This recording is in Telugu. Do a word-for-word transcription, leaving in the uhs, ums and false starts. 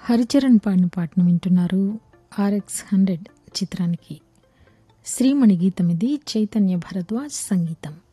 హరిచరణ్ పాడిన పాటను వింటున్నారు. ఆర్ఎక్స్ హండ్రెడ్ చిత్రానికి శ్రీమణి గీతం ఇది. చైతన్య భరద్వాజ్ సంగీతం.